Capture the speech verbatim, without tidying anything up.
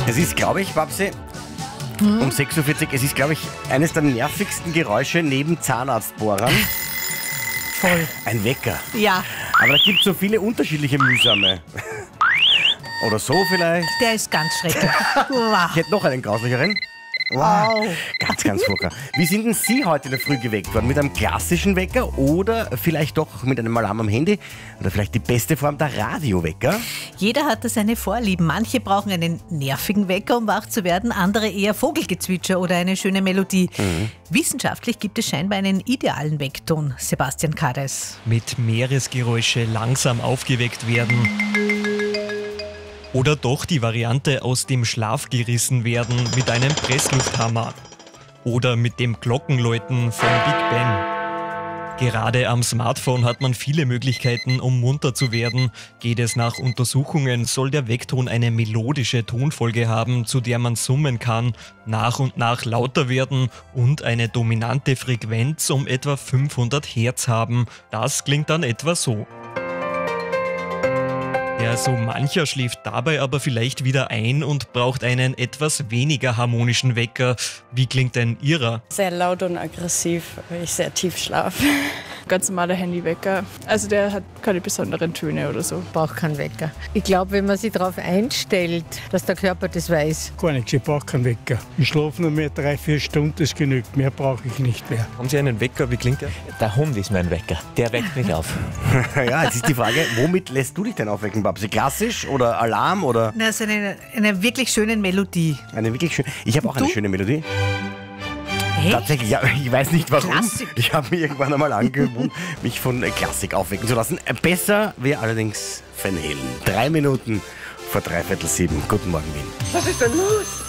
Es ist, glaube ich, Babsi, hm? um sechs Uhr vierzig, es ist, glaube ich, eines der nervigsten Geräusche neben Zahnarztbohrern. Voll. Ein Wecker. Ja. Aber da gibt es so viele unterschiedliche mühsame. Oder so vielleicht. Der ist ganz schrecklich. Ich hätte noch einen grauslicheren. Wow. Ganz, ganz furchtbar. Wie sind denn Sie heute in der Früh geweckt worden? Mit einem klassischen Wecker oder vielleicht doch mit einem Alarm am Handy? Oder vielleicht die beste Form, der Radiowecker? Jeder hat da seine Vorlieben. Manche brauchen einen nervigen Wecker, um wach zu werden, andere eher Vogelgezwitscher oder eine schöne Melodie. Mhm. Wissenschaftlich gibt es scheinbar einen idealen Weckton, Sebastian Kades. Mit Meeresgeräusche langsam aufgeweckt werden. Oder doch die Variante aus dem Schlaf gerissen werden mit einem Presslufthammer. Oder mit dem Glockenläuten von Big Ben. Gerade am Smartphone hat man viele Möglichkeiten, um munter zu werden. Geht es nach Untersuchungen, soll der Weckton eine melodische Tonfolge haben, zu der man summen kann, nach und nach lauter werden und eine dominante Frequenz um etwa fünfhundert Hertz haben. Das klingt dann etwa so. Ja, so mancher schläft dabei aber vielleicht wieder ein und braucht einen etwas weniger harmonischen Wecker. Wie klingt denn Ihrer? Sehr laut und aggressiv, weil ich sehr tief schlafe. Ganz normaler Handywecker. Also der hat keine besonderen Töne oder so. Braucht keinen Wecker. Ich glaube, wenn man sich darauf einstellt, dass der Körper das weiß. Gar nichts, ich brauche keinen Wecker. Ich schlafe nur mehr drei, vier Stunden, das genügt. Mehr brauche ich nicht mehr. Haben Sie einen Wecker? Wie klingt der? Der Hund ist mein Wecker. Der weckt mich auf. Ja, jetzt ist die Frage, womit lässt du dich denn aufwecken, Babsi? Klassisch oder Alarm oder? Das ist eine, eine wirklich schöne Melodie. Eine wirklich schöne. Ich habe auch eine du? schöne Melodie. Echt? Tatsächlich, ja, ich weiß nicht warum. Klassik. Ich habe mir irgendwann einmal angewöhnt, mich von Klassik aufwecken zu lassen. Besser wäre allerdings Van Halen. Drei Minuten vor dreiviertel sieben. Guten Morgen, Wien. Was ist denn los?